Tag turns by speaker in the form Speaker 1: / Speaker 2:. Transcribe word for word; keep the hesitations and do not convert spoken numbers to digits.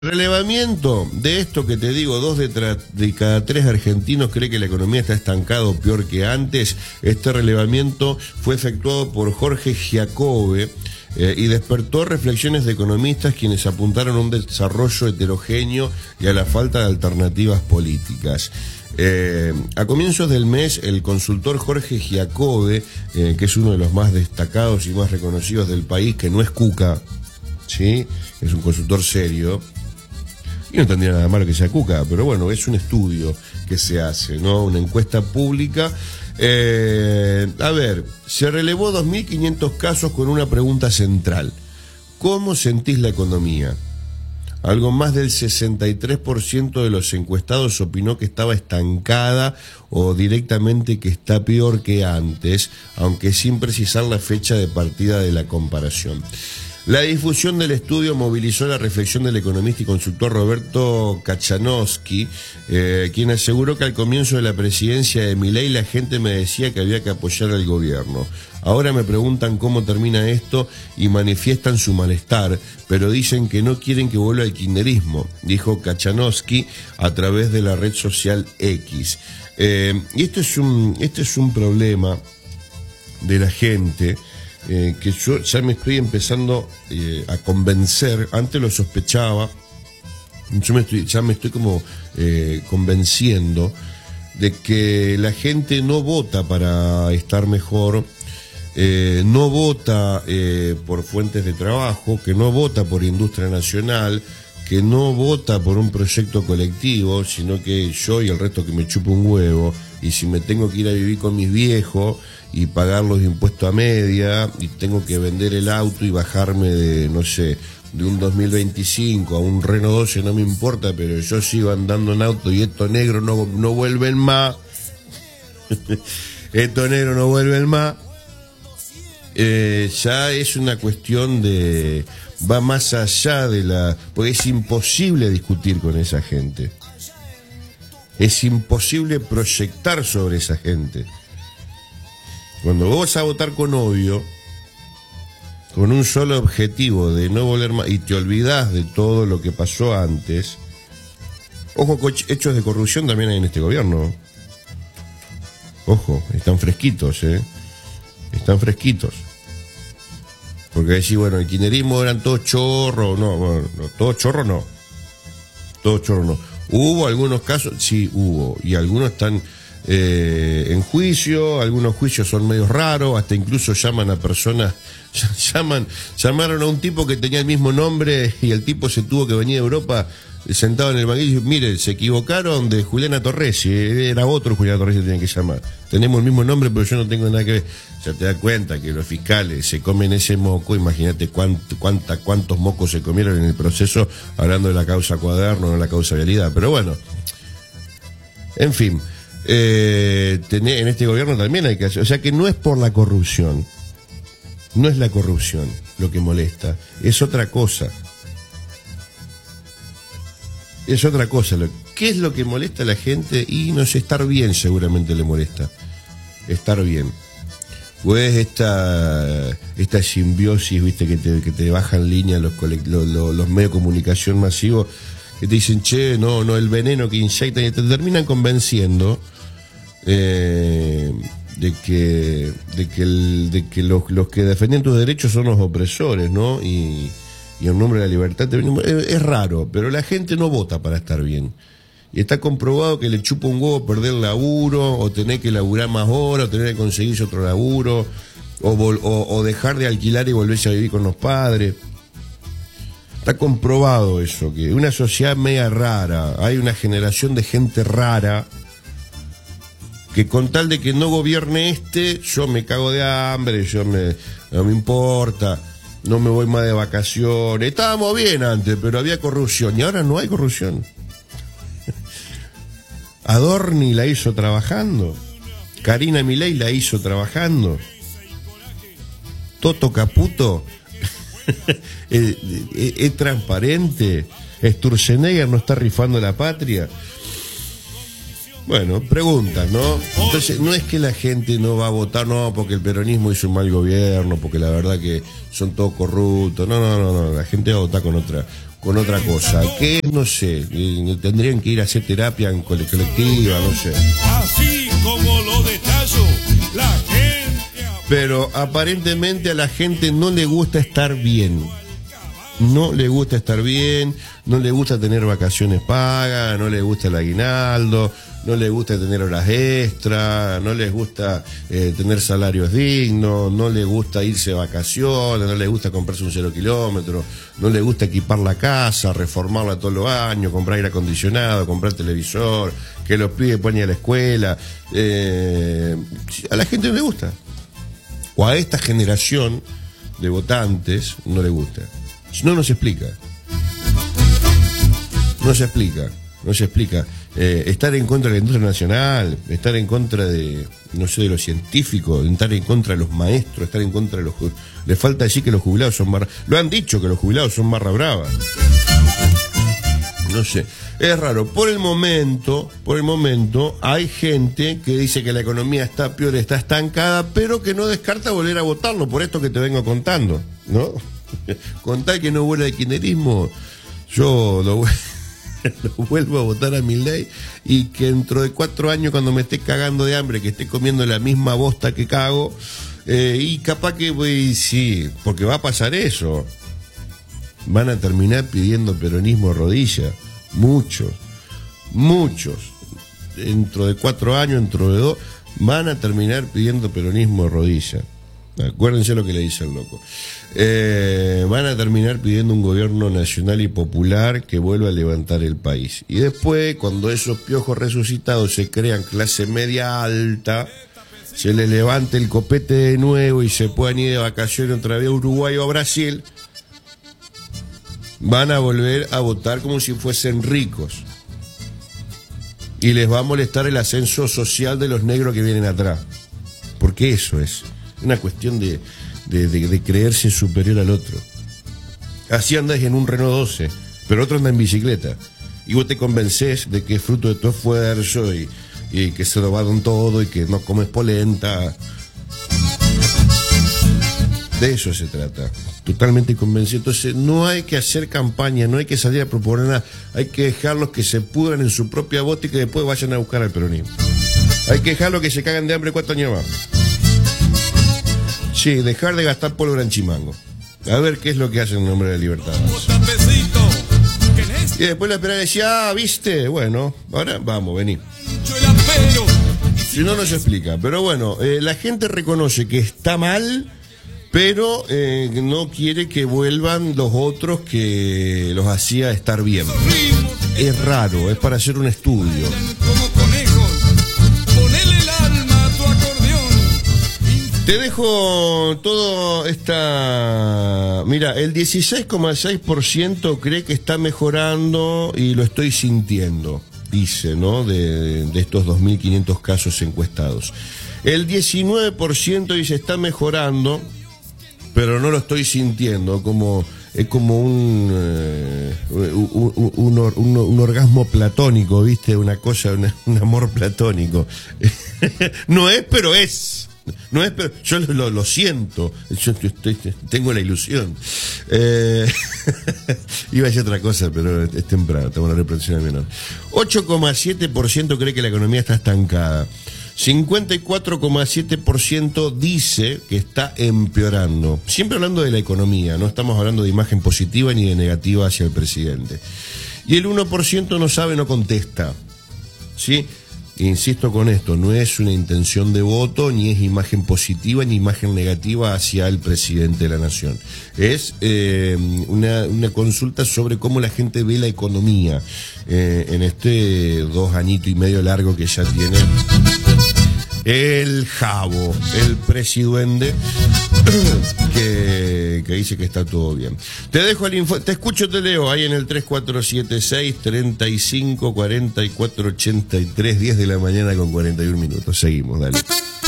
Speaker 1: Relevamiento de esto que te digo, dos de, de cada tres argentinos cree que la economía está estancada o peor que antes. Este relevamiento fue efectuado por Jorge Giacobbe eh, y despertó reflexiones de economistas quienes apuntaron a un desarrollo heterogéneo y a la falta de alternativas políticas. Eh, a comienzos del mes, el consultor Jorge Giacobbe, eh, que es uno de los más destacados y más reconocidos del país, que no es cuca, ¿sí? Es un consultor serio. Y no tendría nada malo que sea cuca, pero bueno, es un estudio que se hace, ¿no? Una encuesta pública. Eh, a ver, se relevó dos mil quinientos casos con una pregunta central. ¿Cómo sentís la economía? Algo más del sesenta y tres por ciento de los encuestados opinó que estaba estancada o directamente que está peor que antes, aunque sin precisar la fecha de partida de la comparación. La difusión del estudio movilizó la reflexión del economista y consultor Roberto Kachanowski, eh, quien aseguró que al comienzo de la presidencia de Milei la gente me decía que había que apoyar al gobierno. Ahora me preguntan cómo termina esto y manifiestan su malestar, pero dicen que no quieren que vuelva el kirchnerismo, dijo Kachanowski a través de la red social X. Eh, y esto es un, este es un problema de la gente. Eh, que yo ya me estoy empezando eh, a convencer, antes lo sospechaba, yo me estoy, ya me estoy como eh, convenciendo de que la gente no vota para estar mejor, eh, no vota eh, por fuentes de trabajo, que no vota por industria nacional, que no vota por un proyecto colectivo, sino que yo y el resto que me chupo un huevo, y si me tengo que ir a vivir con mis viejos y pagar los impuestos a media, y tengo que vender el auto y bajarme de, no sé, de un dos mil veinticinco a un Renault doce, no me importa, pero yo sigo andando en auto y estos negros no, no vuelven más, estos negros no vuelven más, eh, ya es una cuestión de, va más allá de la, porque es imposible discutir con esa gente, es imposible proyectar sobre esa gente. Cuando vos vas a votar con odio, con un solo objetivo de no volver más, y te olvidás de todo lo que pasó antes, ojo, hechos de corrupción también hay en este gobierno. Ojo, están fresquitos, ¿eh? Están fresquitos. Porque decís, bueno, el kirchnerismo eran todos chorros, no, bueno, no, todos chorros no. Todos chorros no. Hubo algunos casos, sí, hubo, y algunos están Eh, en juicio, algunos juicios son medios raros, hasta incluso llaman a personas, llaman, llamaron a un tipo que tenía el mismo nombre y el tipo se tuvo que venir de Europa sentado en el banquillo y dijo, mire, se equivocaron de Juliana Torresi, era otro Juliana Torresi que tenían que llamar, tenemos el mismo nombre pero yo no tengo nada que ver. O sea, te das cuenta que los fiscales se comen ese moco, imagínate cuánto, cuánta, cuántos mocos se comieron en el proceso, hablando de la causa Cuaderno, no de la causa Vialidad, pero bueno, en fin. Eh, en este gobierno también hay que hacer, o sea que no es por la corrupción, no es la corrupción lo que molesta, es otra cosa, es otra cosa. ¿Qué es lo que molesta a la gente? Y no sé, estar bien seguramente le molesta, estar bien. Pues esta esta simbiosis, viste, que te, que te bajan línea los, los, los, los medios de comunicación masivos, que te dicen, che, no, no, el veneno que inyectan, y te terminan convenciendo eh, de que de que, el, de que los, los que defienden tus derechos son los opresores, ¿no? Y, y en nombre de la libertad te, es, es raro, pero la gente no vota para estar bien. Y está comprobado que le chupa un huevo perder laburo, o tener que laburar más horas, o tener que conseguirse otro laburo, o, o, o dejar de alquilar y volverse a vivir con los padres. Está comprobado eso, que una sociedad media rara, hay una generación de gente rara que con tal de que no gobierne este, yo me cago de hambre, yo me, no me importa, no me voy más de vacaciones. Estábamos bien antes, pero había corrupción y ahora no hay corrupción. Adorni la hizo trabajando, Karina Milei la hizo trabajando, Toto Caputo es, es, es transparente, Sturzenegger no está rifando la patria. Bueno, preguntas, ¿no? Entonces, no es que la gente no va a votar, no, porque el peronismo hizo un mal gobierno, porque la verdad que son todos corruptos. No, no, no, no. La gente va a votar con otra, con otra cosa. Que no sé, tendrían que ir a hacer terapia en colectiva, no sé.
Speaker 2: Así como lo detallo, la gente.
Speaker 1: Pero aparentemente a la gente no le gusta estar bien. No le gusta estar bien, no le gusta tener vacaciones pagas, no le gusta el aguinaldo, no le gusta tener horas extras, no les gusta eh, tener salarios dignos, no le gusta irse de vacaciones, no le gusta comprarse un cero kilómetro, no le gusta equipar la casa, reformarla todos los años, comprar aire acondicionado, comprar televisor, que los pibes ponen a la escuela. Eh, a la gente no le gusta. O a esta generación de votantes no le gusta. No, no se explica. No se explica. No se explica. Eh, estar en contra de la industria nacional, estar en contra de, no sé, de los científicos, estar en contra de los maestros, estar en contra de los... Le falta decir que los jubilados son barra... Lo han dicho que los jubilados son barra brava. No sé. Es raro. Por el momento, por el momento, hay gente que dice que la economía está peor, está estancada, pero que no descarta volver a votarlo, por esto que te vengo contando, ¿no? Con tal que no vuelva el kirchnerismo, yo lo, lo vuelvo a votar a Milei, y que dentro de cuatro años, cuando me esté cagando de hambre, que esté comiendo la misma bosta que cago, eh, y capaz que voy, sí, porque va a pasar eso. Van a terminar pidiendo peronismo de rodilla. Muchos, muchos. Dentro de cuatro años, dentro de dos, van a terminar pidiendo peronismo de rodilla. Acuérdense lo que le dice el loco. Eh, van a terminar pidiendo un gobierno nacional y popular que vuelva a levantar el país. Y después, cuando esos piojos resucitados se crean clase media alta, se les levante el copete de nuevo y se puedan ir de vacaciones otra vez a Uruguay o a Brasil, van a volver a votar como si fuesen ricos. Y les va a molestar el ascenso social de los negros que vienen atrás. Porque eso es una cuestión de, de, de, de creerse superior al otro. Así andas en un Renault doce, pero otro anda en bicicleta. Y vos te convencés de que es fruto de tu esfuerzo y, y que se lo va con todo y que no comes polenta. De eso se trata. Totalmente convencido. Entonces no hay que hacer campaña, no hay que salir a proponer nada. Hay que dejarlos que se pudran en su propia bota y que después vayan a buscar al peronismo. Hay que dejarlos que se cagan de hambre cuatro años más. Sí, dejar de gastar pólvora en Chimango. A ver qué es lo que hacen en nombre de la libertad. Y después la esperada decía, ah, ¿viste? Bueno, ahora vamos, vení. Si no, no se explica. Pero bueno, eh, la gente reconoce que está mal, pero eh, no quiere que vuelvan los otros que los hacía estar bien. Es raro, es para hacer un estudio. Te dejo todo esta... Mira, el dieciséis coma seis por ciento cree que está mejorando y lo estoy sintiendo, dice, ¿no? De, de estos dos mil quinientos casos encuestados. El diecinueve por ciento dice está mejorando, pero no lo estoy sintiendo, como es como un, eh, un, un, un, un, un orgasmo platónico, ¿viste? Una cosa, una, un amor platónico. No es, pero es. No es, pero yo lo, lo siento. Yo estoy, tengo la ilusión. Eh, iba a decir otra cosa, pero es temprano, tengo una represión menor. ocho coma siete por ciento cree que la economía está estancada. cincuenta y cuatro coma siete por ciento dice que está empeorando. Siempre hablando de la economía, no estamos hablando de imagen positiva ni de negativa hacia el presidente. Y el uno por ciento no sabe, no contesta. ¿Sí? Insisto con esto, no es una intención de voto, ni es imagen positiva ni imagen negativa hacia el presidente de la nación. Es eh, una, una consulta sobre cómo la gente ve la economía eh, en este dos añito y medio largo que ya tiene el Jabo, el presiduende, que, que dice que está todo bien. Te dejo el info, te escucho, te leo ahí en el tres cuatro siete seis, treinta y cinco, cuarenta y cuatro, ochenta y tres, diez de la mañana con cuarenta y un minutos. Seguimos, dale.